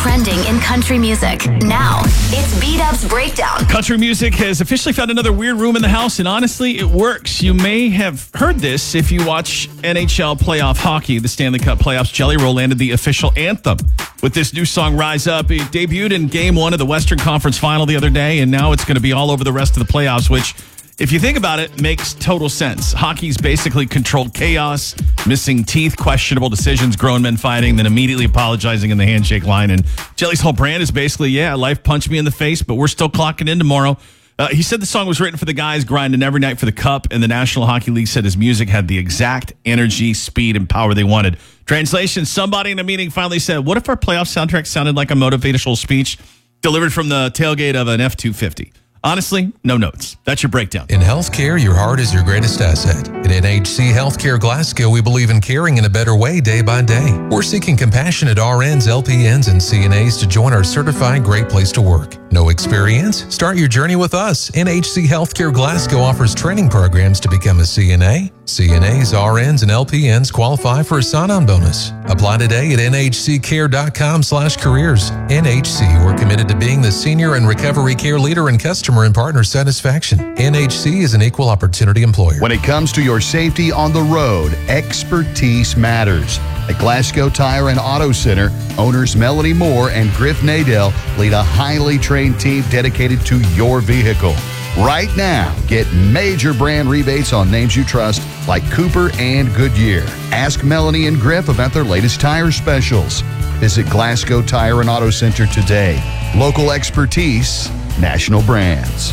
trending in country music. Now, it's B-Dub's Breakdown. Country music has officially found another weird room in the house, and honestly, it works. You may have heard this if you watch NHL playoff hockey. The Stanley Cup playoffs, Jelly Roll landed the official anthem with this new song, Rise Up. It debuted in Game 1 of the Western Conference Final the other day, and now it's going to be all over the rest of the playoffs, which, if you think about it, makes total sense. Hockey's basically controlled chaos, missing teeth, questionable decisions, grown men fighting, then immediately apologizing in the handshake line. And Jelly's whole brand is basically, life punched me in the face, but we're still clocking in tomorrow. He said the song was written for the guys grinding every night for the cup, and the National Hockey League said his music had the exact energy, speed, and power they wanted. Translation, somebody in a meeting finally said, what if our playoff soundtrack sounded like a motivational speech delivered from the tailgate of an F-250? Honestly, no notes. That's your breakdown. In healthcare, your heart is your greatest asset. At NHC Healthcare Glasgow, we believe in caring in a better way day by day. We're seeking compassionate RNs, LPNs, and CNAs to join our certified Great Place to Work. No experience? Start your journey with us. NHC Healthcare Glasgow offers training programs to become a CNA. CNAs, RNs, and LPNs qualify for a sign-on bonus. Apply today at nhccare.com/careers. NHC, we're committed to being the senior and recovery care leader in customer and partner satisfaction. NHC is an equal opportunity employer. When it comes to your safety on the road, expertise matters. At Glasgow Tire and Auto Center, owners Melanie Moore and Griff Nadell lead a highly trained team dedicated to your vehicle. Right now, get major brand rebates on names you trust like Cooper and Goodyear. Ask Melanie and Griff about their latest tire specials. Visit Glasgow Tire and Auto Center today. Local expertise, national brands.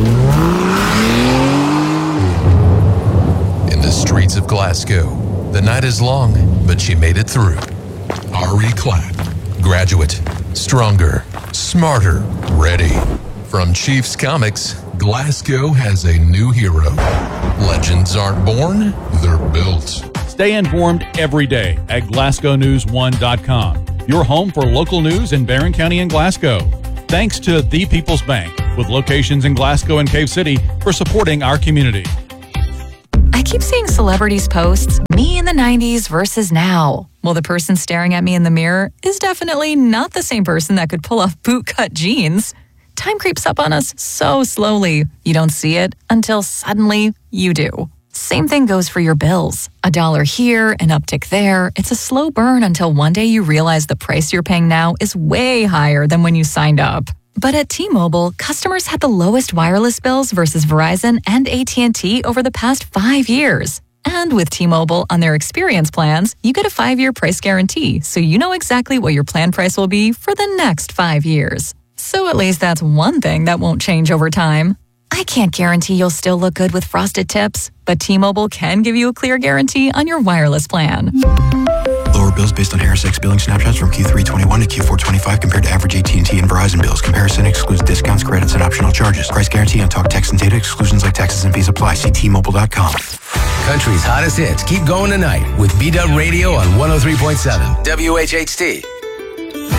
In the streets of Glasgow, the night is long, but she made it through. Ari Clapp, graduate, stronger, smarter, ready. From Chiefs Comics, Glasgow has a new hero. Legends aren't born, they're built. Stay informed every day at GlasgowNews1.com. Your home for local news in Barron County and Glasgow. Thanks to The People's Bank, with locations in Glasgow and Cave City, for supporting our community. I keep seeing celebrities posts, me in the 90s versus now. Well, the person staring at me in the mirror is definitely not the same person that could pull off bootcut jeans. Time creeps up on us so slowly. You don't see it until suddenly you do. Same thing goes for your bills. $1 here, an uptick there. It's a slow burn until one day you realize the price you're paying now is way higher than when you signed up. But at T-Mobile, customers had the lowest wireless bills versus Verizon and AT&T over the past 5 years. And with T-Mobile on their experience plans, you get a 5-year price guarantee, so you know exactly what your plan price will be for the next 5 years. So at least that's one thing that won't change over time. I can't guarantee you'll still look good with frosted tips, but T-Mobile can give you a clear guarantee on your wireless plan. Lower bills based on Harris X billing snapshots from Q3 21 to Q4 25 compared to average AT&T and Verizon bills. Comparison excludes discounts, credits, and optional charges. Price guarantee on talk, text, and data. Exclusions like taxes and fees apply. See T-Mobile.com. Country's hottest hits keep going tonight with B-Dub Radio on 103.7 WHHT.